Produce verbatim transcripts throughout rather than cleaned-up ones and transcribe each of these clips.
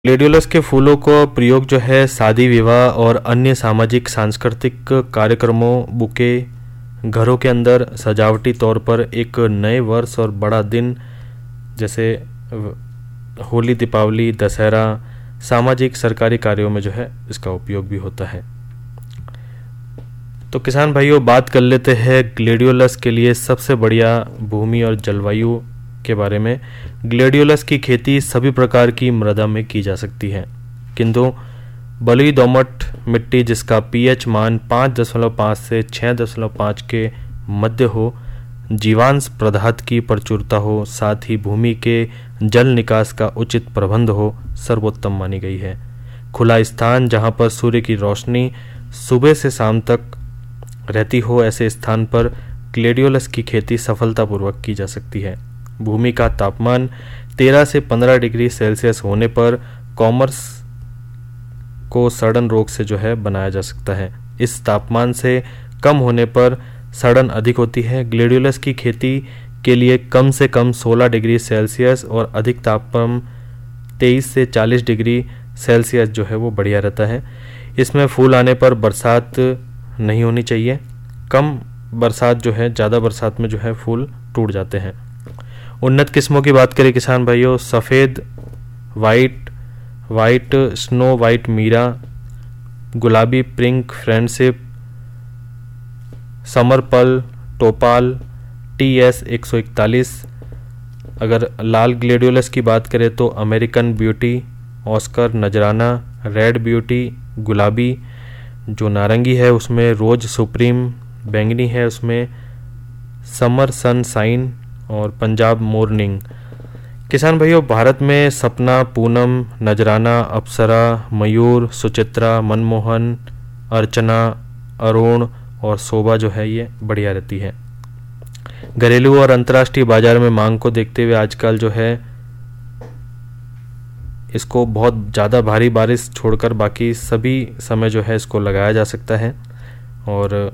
Gladiolus के फूलों का प्रयोग जो है शादी विवाह और अन्य सामाजिक सांस्कृतिक कार्यक्रमों, बुके, घरों के अंदर सजावटी तौर पर एक नए वर्ष और बड़ा दिन जैसे होली, दीपावली, दशहरा, सामाजिक सरकारी कार्यों में जो है इसका उपयोग भी होता है। तो किसान भाइयों, बात कर लेते हैं ग्लेडियोलस के लिए सबसे बढ़िया भूमि और जलवायु के बारे में। ग्लेडियोलस की खेती सभी प्रकार की मृदा में की जा सकती है, किंतु बलुई दोमट मिट्टी जिसका पीएच मान पाँच दशमलव पाँच से छः दशमलव पाँच के मध्य हो, जीवांश पदार्थ की प्रचुरता हो, साथ ही भूमि के जल निकास का उचित प्रबंध हो, सर्वोत्तम मानी गई है। खुला स्थान जहाँ पर सूर्य की रोशनी सुबह से शाम तक रहती हो, ऐसे स्थान पर ग्लेडियोलस की खेती सफलतापूर्वक की जा सकती है। भूमि का तापमान तेरह से पंद्रह डिग्री सेल्सियस होने पर कॉमर्स को सड़न रोग से जो है बनाया जा सकता है। इस तापमान से कम होने पर सड़न अधिक होती है। ग्लेडियोलस की खेती के लिए कम से कम सोलह डिग्री सेल्सियस और अधिक तापमान तेईस से चालीस डिग्री सेल्सियस जो है वो बढ़िया रहता है। इसमें फूल आने पर बरसात नहीं होनी चाहिए। कम बरसात जो है, ज़्यादा बरसात में जो है फूल टूट जाते हैं। उन्नत किस्मों की बात करें किसान भाइयों, सफ़ेद, white white snow white Meera, गुलाबी पिंक फ्रेंडशिप, समरपल, टोपाल, टी एस एक सौ इकतालीस। अगर लाल ग्लेडियोलस की बात करें तो अमेरिकन ब्यूटी, ऑस्कर, नजराना, रेड ब्यूटी, गुलाबी, जो नारंगी है उसमें रोज सुप्रीम, बैंगनी है उसमें समर सनशाइन और पंजाब मॉर्निंग। किसान भाइयों, भारत में सपना, पूनम, नजराना, अप्सरा, मयूर, सुचित्रा, मनमोहन, अर्चना, अरुण और शोभा जो है ये बढ़िया रहती है। घरेलू और अंतर्राष्ट्रीय बाजार में मांग को देखते हुए आजकल जो है इसको बहुत ज़्यादा भारी बारिश छोड़कर बाकी सभी समय जो है इसको लगाया जा सकता है। और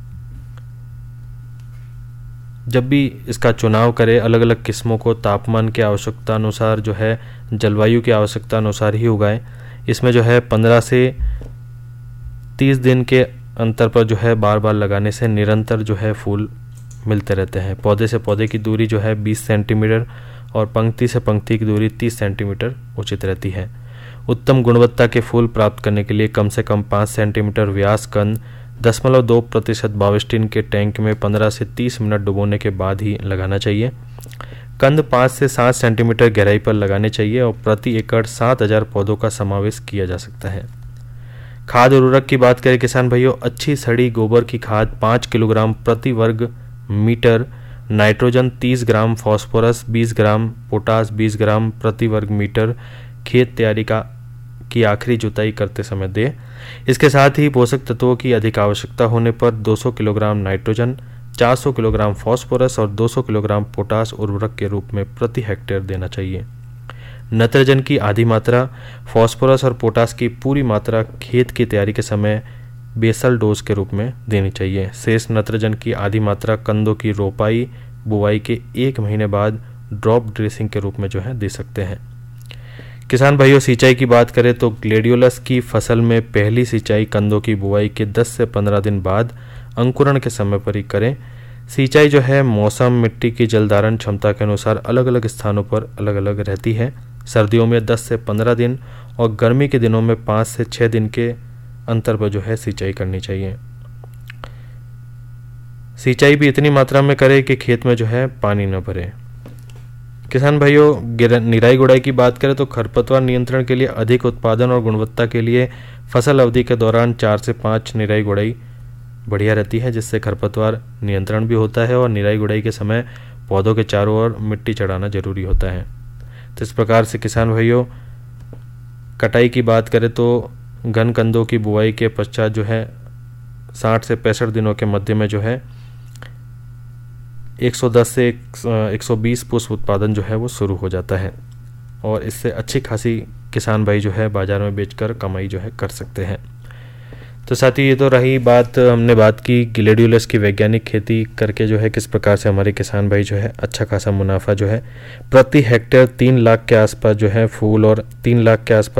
जब भी इसका चुनाव करें, अलग अलग किस्मों को तापमान की आवश्यकता अनुसार जो है, जलवायु की आवश्यकता अनुसार ही उगाएं। इसमें जो है पंद्रह से तीस दिन के अंतर पर जो है बार बार लगाने से निरंतर जो है फूल मिलते रहते हैं। पौधे से पौधे की दूरी जो है बीस सेंटीमीटर और पंक्ति से पंक्ति की दूरी तीस सेंटीमीटर उचित रहती है। उत्तम गुणवत्ता के फूल प्राप्त करने के लिए कम से कम पाँच सेंटीमीटर व्यास कंद दशमलव दो प्रतिशत बाविस्टिन के टैंक में पंद्रह से तीस मिनट डुबोने के बाद ही लगाना चाहिए। कंद पाँच से सात सेंटीमीटर गहराई पर लगाने चाहिए और प्रति एकड़ सात हजार पौधों का समावेश किया जा सकता है। खाद उर्वरक की बात करें किसान भाइयों, अच्छी सड़ी गोबर की खाद पाँच किलोग्राम प्रति वर्ग मीटर, नाइट्रोजन तीस ग्राम, फास्फोरस बीस ग्राम, पोटास बीस ग्राम प्रति वर्ग मीटर खेत तैयारी का की आखिरी जुताई करते समय दे। इसके साथ ही पोषक तत्वों की अधिक आवश्यकता होने पर दो सौ किलोग्राम नाइट्रोजन, चार सौ किलोग्राम फास्फोरस और दो सौ किलोग्राम पोटास उर्वरक के रूप में प्रति हेक्टेयर देना चाहिए। नत्रजन की आधी मात्रा, फास्फोरस और पोटास की पूरी मात्रा खेत की तैयारी के समय बेसल डोज के रूप में देनी चाहिए। शेष नत्रजन की आधी मात्रा कंदों की रोपाई बुआई के एक महीने बाद ड्रॉप ड्रेसिंग के रूप में जो है दे सकते हैं। किसान भाइयों, सिंचाई की बात करें तो ग्लेडियोलस की फसल में पहली सिंचाई कंदों की बुआई के दस से पंद्रह दिन बाद अंकुरण के समय पर ही करें। सिंचाई जो है मौसम, मिट्टी की जलधारण क्षमता के अनुसार अलग अलग स्थानों पर अलग अलग रहती है। सर्दियों में दस से पंद्रह दिन और गर्मी के दिनों में पाँच से छः दिन के अंतर पर जो है सिंचाई करनी चाहिए। सिंचाई भी इतनी मात्रा में करें कि खेत में जो है पानी न भरे। किसान भाइयों, निराई गुड़ाई की बात करें तो खरपतवार नियंत्रण के लिए अधिक उत्पादन और गुणवत्ता के लिए फसल अवधि के दौरान चार से पाँच निराई गुड़ाई बढ़िया रहती है, जिससे खरपतवार नियंत्रण भी होता है और निराई गुड़ाई के समय पौधों के चारों ओर मिट्टी चढ़ाना जरूरी होता है। तो इस प्रकार से किसान भाइयों, कटाई की बात करें तो घन कंदों की बुआई के पश्चात जो है साठ से पैंसठ दिनों के मध्य में जो है एक सौ दस से एक सौ बीस पुष्प उत्पादन जो है वो शुरू हो जाता है और इससे अच्छी खासी किसान भाई जो है बाजार में बेचकर कमाई जो है कर सकते हैं। तो साथ ही ये तो रही बात, हमने बात की ग्लेडियोलस की वैज्ञानिक खेती करके जो है किस प्रकार से हमारे किसान भाई जो है अच्छा खासा मुनाफा जो है प्रति हेक्टेयर तीन लाख के आसपास जो है फूल और तीन लाख के आसपास